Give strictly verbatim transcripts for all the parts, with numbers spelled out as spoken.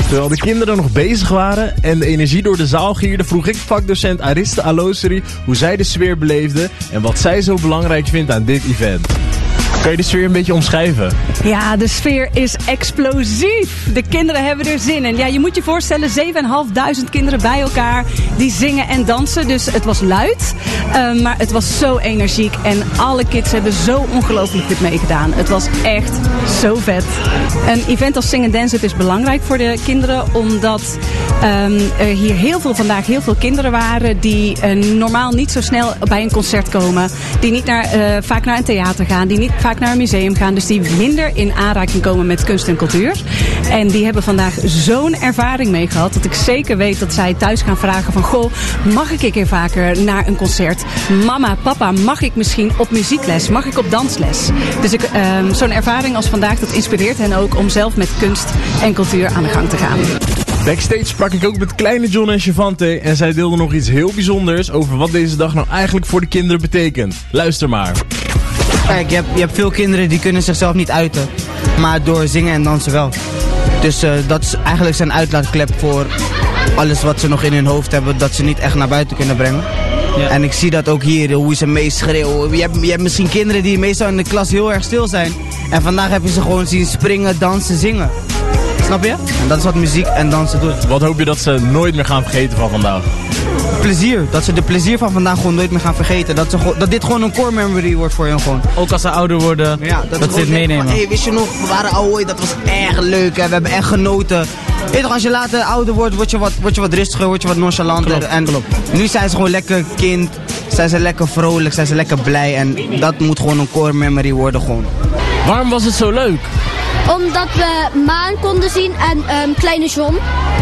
Terwijl de kinderen nog bezig waren en de energie door de zaal gierde, vroeg ik vakdocent Ariste Aloseri hoe zij de sfeer beleefde en wat zij zo belangrijk vindt aan dit event. Kan je de sfeer een beetje omschrijven? Ja, de sfeer is explosief. De kinderen hebben er zin in. Ja, je moet je voorstellen, zevenduizend vijfhonderd kinderen bij elkaar die zingen en dansen. Dus het was luid, uh, maar het was zo energiek. En alle kids hebben zo ongelooflijk goed meegedaan. Het was echt zo vet. Een event als Sing and Dance Up is belangrijk voor de kinderen, omdat um, er hier heel veel, vandaag heel veel kinderen waren die uh, normaal niet zo snel bij een concert komen. Die niet naar, uh, vaak naar een theater gaan, die niet vaak naar een museum gaan. Dus die minder in aanraking komen met kunst en cultuur. En die hebben vandaag zo'n ervaring mee gehad, dat ik zeker weet dat zij thuis gaan vragen van, goh, mag ik een keer vaker naar een concert? Mama, papa, mag ik misschien op muziekles? Mag ik op dansles? Dus ik, um, zo'n ervaring als vandaag, dat inspireert hen ook om zelf met kunst en cultuur aan de gang te gaan. Backstage sprak ik ook met kleine John en Shavante en zij deelden nog iets heel bijzonders over wat deze dag nou eigenlijk voor de kinderen betekent. Luister maar. Kijk, je hebt, je hebt veel kinderen die kunnen zichzelf niet uiten, maar door zingen en dansen wel. Dus uh, dat is eigenlijk zijn uitlaatklep voor alles wat ze nog in hun hoofd hebben, dat ze niet echt naar buiten kunnen brengen. Ja. En ik zie dat ook hier, hoe ze meeschreeuwen. Je hebt, je hebt misschien kinderen die meestal in de klas heel erg stil zijn. En vandaag heb je ze gewoon zien springen, dansen, zingen. Snap je? En dat is wat muziek en dansen doet. Wat hoop je dat ze nooit meer gaan vergeten van vandaag? Plezier. Dat ze de plezier van vandaag gewoon nooit meer gaan vergeten. Dat, ze, dat dit gewoon een core memory wordt voor hen gewoon. Ook als ze ouder worden, ja, dat, dat ze het meenemen. Hé, hey, wist je nog, we waren oude, dat was echt leuk hè. We hebben echt genoten. Weet toch, als je later ouder wordt, word je wat, word je wat rustiger, word je wat nonchalanter. Klopt, en klopt. Nu zijn ze gewoon lekker kind, zijn ze lekker vrolijk, zijn ze lekker blij. En dat moet gewoon een core memory worden gewoon. Waarom was het zo leuk? Omdat we Maan konden zien en um, Kleine John.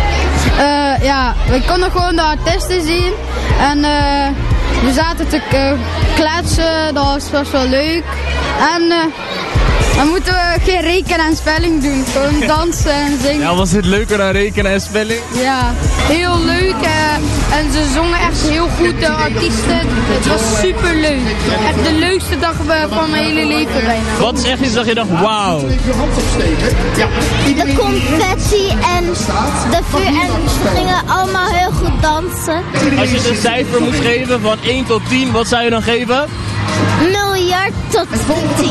Uh, ja, we konden gewoon de artiesten zien. En uh, we zaten te uh, kletsen, dat was, was wel leuk. En uh, dan moeten we geen rekenen en spelling doen. Gewoon dansen en zingen. Ja, was dit leuker dan rekenen en spelling? Ja, heel leuk. Uh, en ze zongen echt heel goed, de artiesten. Het was super leuk. Echt de leukste dag van mijn hele leven bijna. Wat is echt iets dat je dacht, wauw? De confetti en de vuur en ze gingen allemaal heel goed dansen. Als je een cijfer moet geven van één tot tien, wat zou je dan geven? Miljard tot tien.